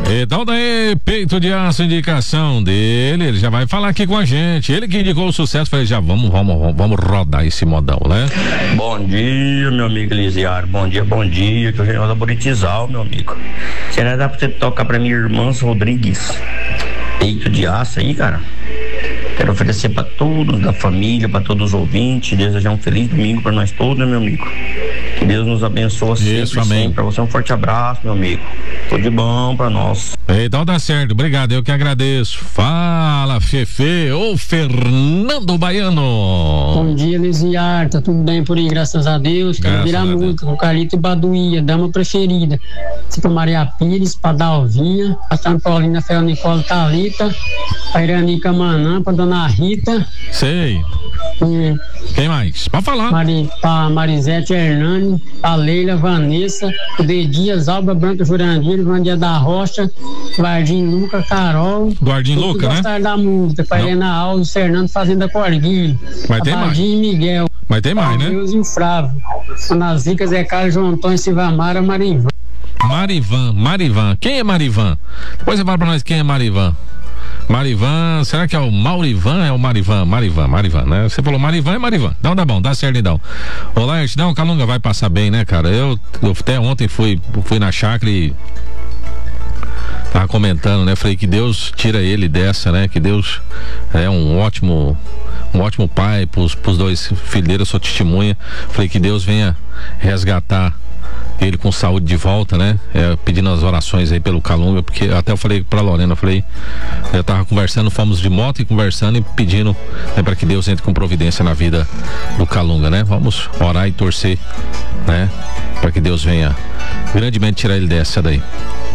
Então daí, peito de aço, indicação dele, ele já vai falar aqui com a gente. Ele que indicou o sucesso, falei, já vamos rodar esse modão, né? Bom dia, meu amigo Elisiário, bom dia, que eu venho da Buritizal, meu amigo. Será que dá pra você tocar pra minha irmã Rodrigues? Peito de aço aí, cara. Quero oferecer pra todos da família, pra todos os ouvintes, desejar um feliz domingo pra nós todos, né, meu amigo? Que Deus nos abençoe sempre. Pra você um forte abraço, meu amigo. Tudo de bom pra nós. Então tá certo, obrigado, eu que agradeço. Fala, Fefe, ô Fernando Baiano. Bom dia, Elisiário, tá tudo bem por aí, graças a Deus. Quero virar música com Carlito e Baduía, dama preferida. Tipo Maria Pires, pra Dalvinha, passando Paulina, Fel Nicole, Thalita, pra Iranica Manã, pra Dona Rita. Sei. Quem mais? Pode falar. Pra Marisete Hernani, pra Leila, Vanessa, o De Dias, Alba Branca Jurandir, Vandia da Rocha, Guardim Luca, Carol. Guardim Luca, né? Gostar da música, pra Helena Alves, Fernando Fazenda Corguilho. Mas tem mais. E Miguel. Mas tem mais, né? Deus e o Frávio. Nazica, Zé Carlos, João Antônio, Silvamara, Marivan. Marivan. Quem é Marivan? Depois você fala pra nós quem é Marivan. Marivan, será que é o Maurivan? É o Marivan, né? Você falou Marivan, é Marivan. Então tá bom, dá certo então. Olá, não, o Calunga vai passar bem, né, cara? Eu até ontem fui na chácara e tava comentando, né? Falei que Deus tira ele dessa, né? Que Deus é um ótimo pai pros dois filhos dele, eu sou testemunha. Falei que Deus venha resgatar ele com saúde de volta, né? Pedindo as orações aí pelo Calunga, porque até eu falei pra Lorena, eu tava conversando, fomos de moto e conversando e pedindo, né, para que Deus entre com providência na vida do Calunga, né? Vamos orar e torcer, né? Para que Deus venha grandemente tirar ele dessa daí.